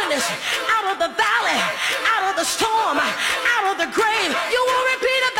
wilderness, out of the valley, out of the storm, out of the grave. You will repeat it.